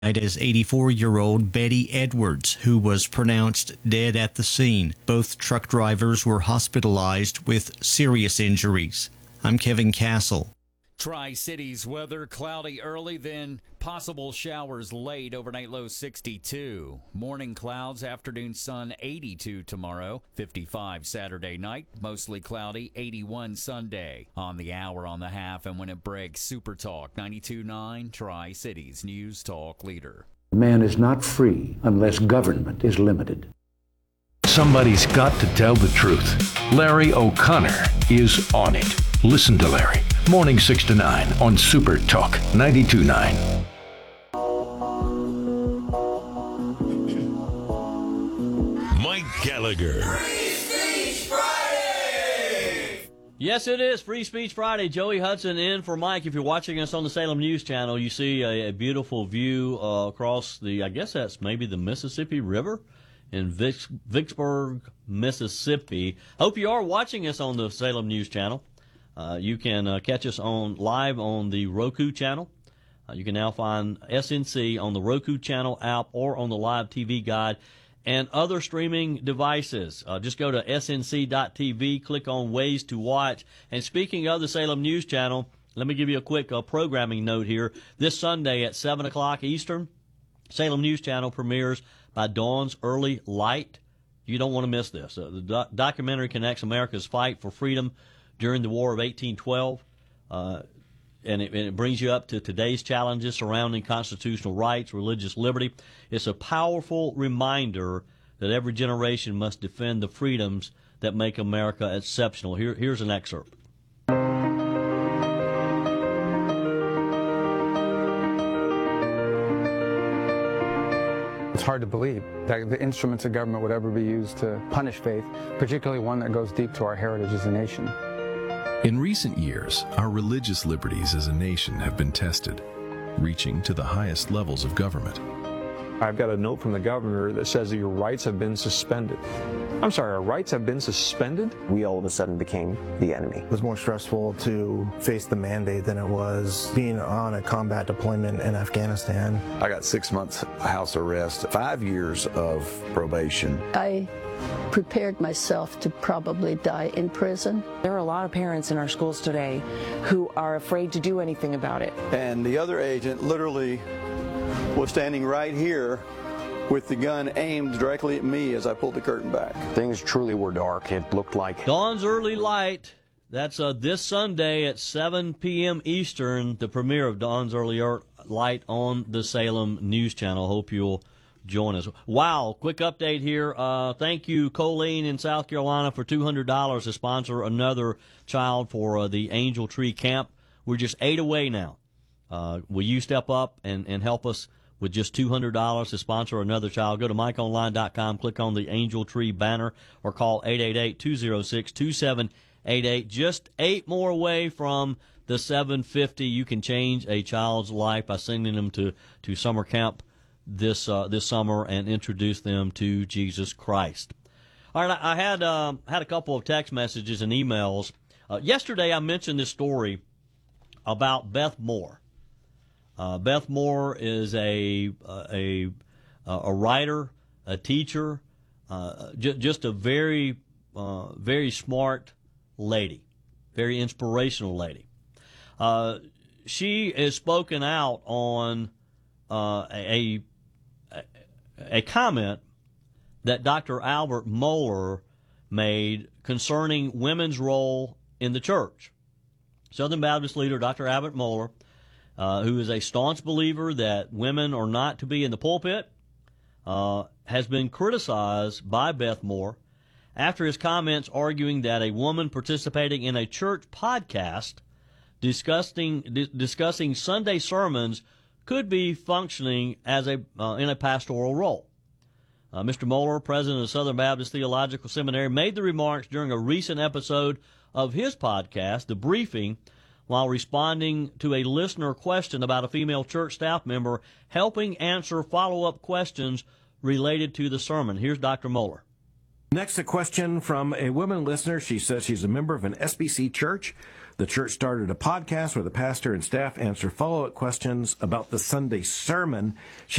As 84-year-old Betty Edwards, who was pronounced dead at the scene. Both truck drivers were hospitalized with serious injuries. I'm Kevin Castle. Tri-Cities weather, cloudy early, then possible showers late, overnight low 62. Morning clouds, afternoon sun 82 tomorrow, 55 Saturday night, mostly cloudy, 81 Sunday. On the hour, on the half, and when it breaks, Super Talk 92.9, Tri-Cities News Talk leader. Man is not free unless government is limited. Somebody's got to tell the truth. Larry O'Connor is on it. Listen to Larry. Morning 6 to 9 on Super Talk 92.9. Mike Gallagher. Free Speech Friday! Yes, it is Free Speech Friday. Joey Hudson in for Mike. If you're watching us on the Salem News Channel, you see a beautiful view across the, I guess that's maybe the Mississippi River in Vicksburg, Mississippi. Hope you are watching us on the Salem News Channel. You can catch us live on the Roku channel. You can now find SNC on the Roku channel app or on the live TV guide and other streaming devices. Just go to snc.tv, click on Ways to Watch. And speaking of the Salem News Channel, let me give you a quick programming note here. This Sunday at 7 o'clock Eastern, Salem News Channel premieres by Dawn's Early Light. You don't want to miss this. The documentary connects America's fight for freedom during the War of 1812, and it brings you up to today's challenges surrounding constitutional rights, religious liberty. It's a powerful reminder that every generation must defend the freedoms that make America exceptional. Here's an excerpt. It's hard to believe that the instruments of government would ever be used to punish faith, particularly one that goes deep to our heritage as a nation. In recent years, our religious liberties as a nation have been tested, reaching to the highest levels of government. I've got a note from the governor that says that your rights have been suspended. I'm sorry, our rights have been suspended? We all of a sudden became the enemy. It was more stressful to face the mandate than it was being on a combat deployment in Afghanistan. I got 6 months house arrest, 5 years of probation. I prepared myself to probably die in prison. There are a lot of parents in our schools today who are afraid to do anything about it. And the other agent literally was standing right here with the gun aimed directly at me as I pulled the curtain back. Things truly were dark. It looked like Dawn's Early Light. That's this Sunday at 7 p.m. Eastern, the premiere of Dawn's Early Light on the Salem News Channel. Hope you'll join us. Wow, quick update here. Thank you, Colleen in South Carolina, for $200 to sponsor another child for the Angel Tree Camp. We're just 8 away now. Will you step up and help us with just $200 to sponsor another child? Go to MikeOnline.com, click on the Angel Tree banner, or call 888-206-2788. Just 8 more away from the $750. You can change a child's life by sending them to summer camp this summer and introduce them to Jesus Christ. All right, I had a couple of text messages and emails. Yesterday I mentioned this story about Beth Moore. Beth Moore is a writer, a teacher, just a very smart lady, very inspirational lady. She has spoken out on a comment that Dr. Albert Mohler made concerning women's role in the church. Southern Baptist leader Dr. Albert Mohler, who is a staunch believer that women are not to be in the pulpit, has been criticized by Beth Moore after his comments arguing that a woman participating in a church podcast discussing Sunday sermons could be functioning as in a pastoral role. Mr. Mohler, president of Southern Baptist Theological Seminary, made the remarks during a recent episode of his podcast, The Briefing, while responding to a listener question about a female church staff member helping answer follow-up questions related to the sermon. Here's Dr. Mohler. Next, a question from a woman listener. She says she's a member of an SBC church. The church started a podcast where the pastor and staff answer follow-up questions about the Sunday sermon.